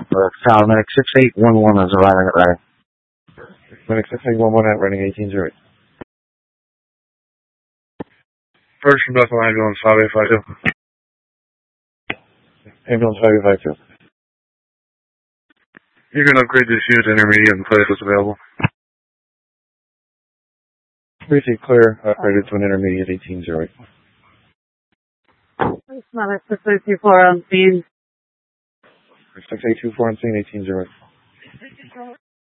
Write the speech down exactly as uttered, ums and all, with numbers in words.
for Paramedic six eight one one is arriving at Reading. Paramedic six eight one one at Reading eighteen oh eight. First from Bethel Ambulance five eight five two. Ambulance five eight five two. You can upgrade this unit to intermediate and place what's available. Receive clear, upgraded to an intermediate eighteen oh eight. Mother six eight two four on scene. six eight two four on scene, eighteen oh eight.